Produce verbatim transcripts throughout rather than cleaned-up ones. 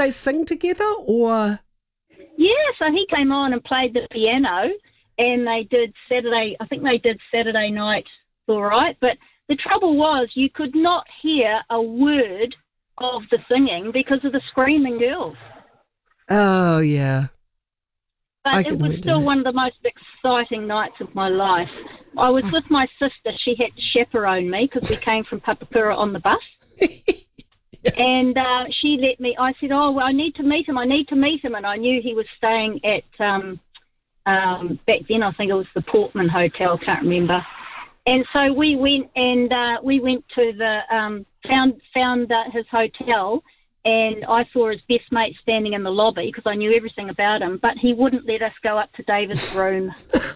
they sing together or? Yeah, so he came on and played the piano, and they did Saturday, I think they did Saturday night all right, but the trouble was you could not hear a word of the singing because of the screaming girls. Oh, yeah. But it was still one of the most exciting nights of my life. I was with my sister. She had to chaperone me because we came from Papakura on the bus. Yeah. And uh, she let me, I said, oh, well, I need to meet him, I need to meet him. And I knew he was staying at, um, um, back then I think it was the Portman Hotel, can't remember. And so we went and uh, we went to the, um, found found uh, his hotel, and I saw his best mate standing in the lobby because I knew everything about him, but he wouldn't let us go up to David's room.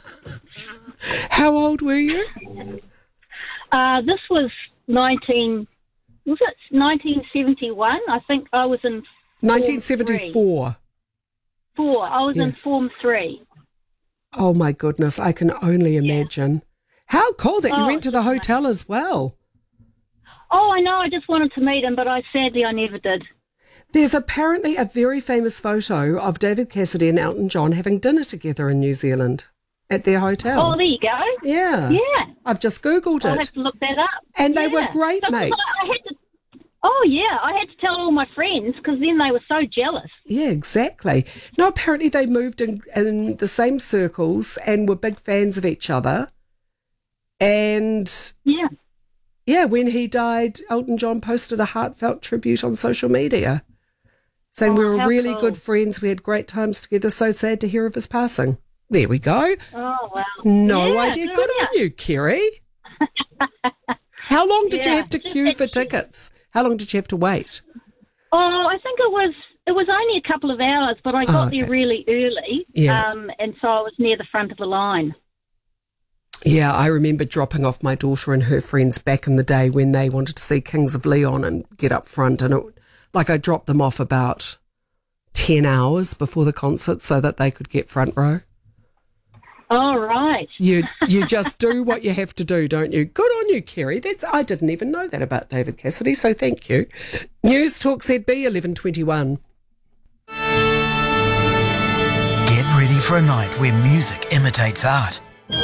How old were you? Uh, this was nineteen... Was it nineteen seventy-one? I think I was in nineteen seventy-four. Four. I was yeah. in Form three. Oh, my goodness. I can only imagine. Yeah. How cool that you oh, went to the hotel as well. Oh, I know. I just wanted to meet him, but I sadly I never did. There's apparently a very famous photo of David Cassidy and Elton John having dinner together in New Zealand at their hotel. Oh, there you go. Yeah. Yeah. I've just Googled it. I'll have to look that up. And yeah. they were great so, mates. I had to, oh, yeah. I had to tell all my friends because then they were so jealous. Yeah, exactly. No, apparently they moved in, in the same circles and were big fans of each other. And yeah, yeah, when he died, Elton John posted a heartfelt tribute on social media saying oh, we were really cool. good friends, we had great times together, so sad to hear of his passing. There we go. Oh, wow. No yeah, idea. Good, good on you, Kerry. How long did yeah, you have to queue for tickets? How long did you have to wait? Oh, I think it was it was only a couple of hours, but I got oh, okay. there really early, yeah. um, and so I was near the front of the line. Yeah, I remember dropping off my daughter and her friends back in the day when they wanted to see Kings of Leon and get up front. And it, like I dropped them off about ten hours before the concert so that they could get front row. Oh, right. You you just do what you have to do, don't you? Good on you, Kerry. That's I didn't even know that about David Cassidy, so thank you. News Talk Z B eleven twenty-one. Get ready for a night where music imitates art.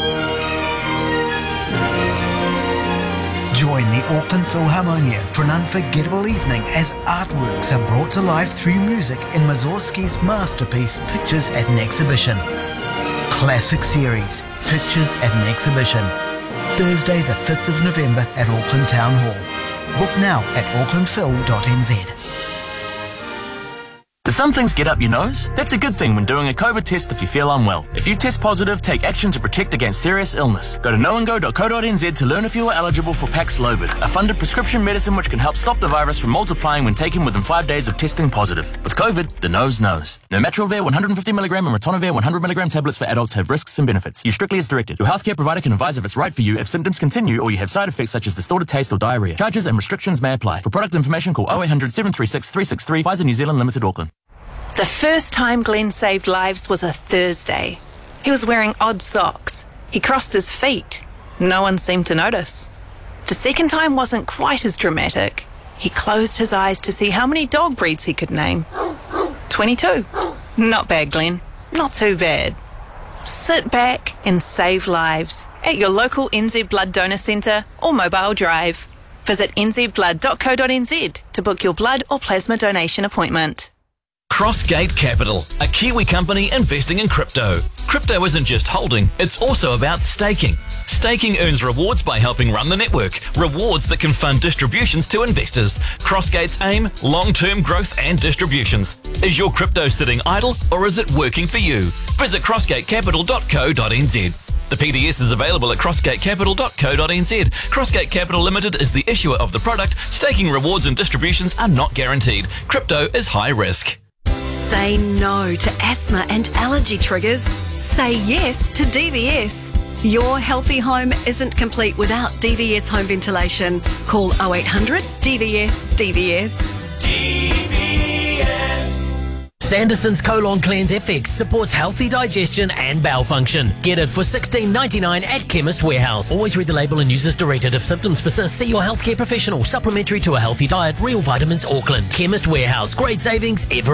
Join the Auckland Philharmonia for an unforgettable evening as artworks are brought to life through music in Mussorgsky's masterpiece Pictures at an Exhibition. Classic series, Pictures at an Exhibition. Thursday the fifth of November at Auckland Town Hall. Book now at auckland phil dot n z. Do some things get up your nose? That's a good thing when doing a COVID test if you feel unwell. If you test positive, take action to protect against serious illness. Go to knowandgo dot co dot n z to learn if you are eligible for Paxlovid, a funded prescription medicine which can help stop the virus from multiplying when taken within five days of testing positive. With COVID, the nose knows. Nirmatrelvir one hundred fifty milligram and ritonavir one hundred milligram tablets for adults have risks and benefits. Use strictly as directed. Your healthcare provider can advise if it's right for you if symptoms continue or you have side effects such as distorted taste or diarrhea. Charges and restrictions may apply. For product information, call oh eight hundred, seven three six, three six three. Pfizer New Zealand Limited, Auckland. The first time Glenn saved lives was a Thursday. He was wearing odd socks. He crossed his feet. No one seemed to notice. The second time wasn't quite as dramatic. He closed his eyes to see how many dog breeds he could name. twenty-two. Not bad, Glenn. Not too bad. Sit back and save lives at your local N Z Blood Donor Centre or Mobile Drive. Visit n z blood dot co dot n z to book your blood or plasma donation appointment. Crossgate Capital, a Kiwi company investing in crypto. Crypto isn't just holding, it's also about staking. Staking earns rewards by helping run the network, rewards that can fund distributions to investors. Crossgate's aim, long-term growth and distributions. Is your crypto sitting idle or is it working for you? Visit crossgate capital dot co dot n z. The P D S is available at crossgate capital dot co dot n z. Crossgate Capital Limited is the issuer of the product. Staking rewards and distributions are not guaranteed. Crypto is high risk. Say no to asthma and allergy triggers. Say yes to D V S. Your healthy home isn't complete without D V S home ventilation. Call oh eight hundred D V S D V S. D V S. Sanderson's Colon Cleanse F X supports healthy digestion and bowel function. Get it for sixteen ninety-nine at Chemist Warehouse. Always read the label and use as directed. If symptoms persist, see your healthcare professional. Supplementary to a healthy diet. Real Vitamins Auckland. Chemist Warehouse. Great savings every